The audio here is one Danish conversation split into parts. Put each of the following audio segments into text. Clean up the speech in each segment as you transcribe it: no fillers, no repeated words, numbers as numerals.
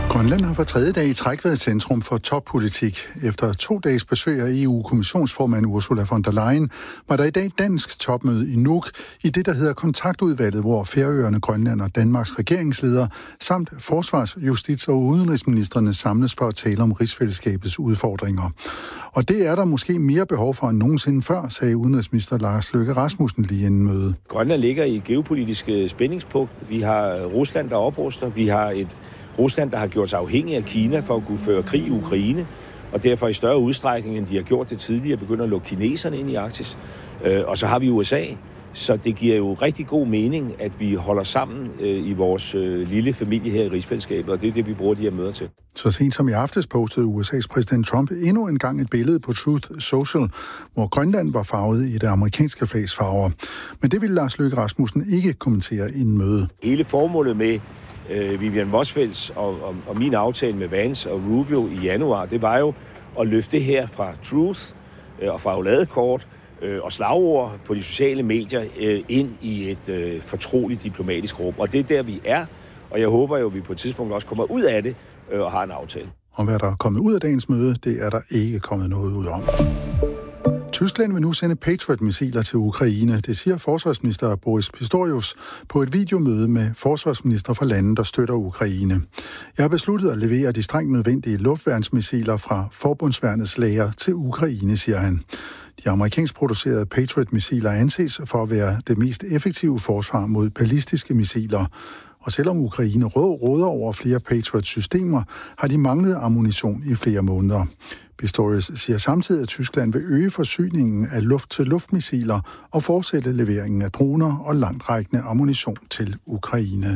Grønland har for tredje dag i træk været centrum for toppolitik. Efter 2 dages besøg af EU-kommissionsformand Ursula von der Leyen var der i dag dansk topmøde i Nuuk i det, der hedder kontaktudvalget, hvor Færøerne, Grønland og Danmarks regeringsledere samt forsvars-, justits- og udenrigsministrene samles for at tale om rigsfællesskabets udfordringer. Og det er der måske mere behov for end nogensinde før, sagde udenrigsminister Lars Løkke Rasmussen lige inden møde. Grønland ligger i et geopolitisk spændingspunkt. Vi har Rusland, der opruster. Vi har et Rusland, der har gjort sig afhængig af Kina for at kunne føre krig i Ukraine, og derfor i større udstrækning, end de har gjort det tidligere, begynder at lukke kineserne ind i Arktis. Og så har vi USA, så det giver jo rigtig god mening, at vi holder sammen i vores lille familie her i rigsfællesskabet, og det er det, vi bruger de her møder til. Så sent som i aftes postede USA's præsident Trump endnu en gang et billede på Truth Social, hvor Grønland var farvet i det amerikanske flags farver. Men det ville Lars Løkke Rasmussen ikke kommentere inden møde. Hele formålet med Vivian Motzfeldts og min aftale med Vance og Rubio i januar, det var jo at løfte det her fra Truth og fra Oladekort og slagord på de sociale medier ind i et fortroligt diplomatisk rum. Og det er der, vi er, og jeg håber jo, at vi på et tidspunkt også kommer ud af det og har en aftale. Og hvad der er kommet ud af dagens møde, det er der ikke kommet noget ud om. Tyskland vil nu sende Patriot-missiler til Ukraine, det siger forsvarsminister Boris Pistorius på et videomøde med forsvarsminister fra landet, der støtter Ukraine. Jeg har besluttet at levere de strengt nødvendige luftværnsmissiler fra forbundsværnets lager til Ukraine, siger han. De amerikansk producerede Patriot-missiler anses for at være det mest effektive forsvar mod ballistiske missiler. Og selvom Ukraine råder over flere Patriot-systemer, har de manglet ammunition i flere måneder. Pistorius siger samtidig, at Tyskland vil øge forsyningen af luft-til-luft-missiler og fortsætte leveringen af droner og langtrækkende ammunition til Ukraine.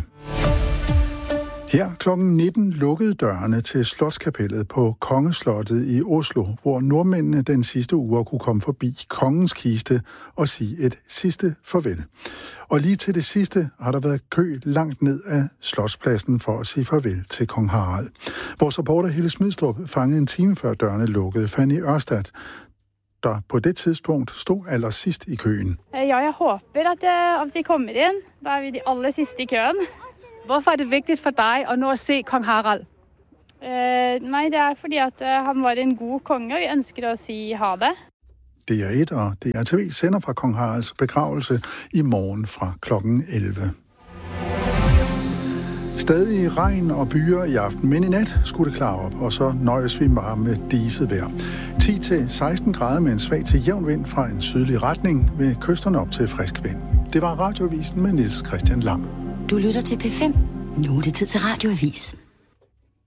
Her kl. 19 lukkede dørene til Slotskapellet på Kongeslottet i Oslo, hvor nordmændene den sidste uge kunne komme forbi kongens kiste og sige et sidste farvel. Og lige til det sidste har der været kø langt ned af Slotspladsen for at sige farvel til kong Harald. Vores reporter Helle Smidstrup fangede en time før dørene lukkede Fanny Ørstad, der på det tidspunkt stod allersidst i køen. Ja, jeg håber, at de kommer ind. Der er vi de aller sidste i køen. Hvorfor er det vigtigt for dig at nå at se kong Harald? Nej, det er fordi, at han var en god konge, og vi ønsker at sige ha det. DR1 og DR sender fra kong Haralds begravelse i morgen fra klokken 11. Stadig regn og byer i aften, men i nat skulle det klare op, og så nøjes vi bare med diset vejr. 10-16 grader med en svag til jævn vind fra en sydlig retning, ved kysterne op til frisk vind. Det var Radioavisen med Niels Christian Lang. Du lytter til P5. Nu er det tid til Radioavis.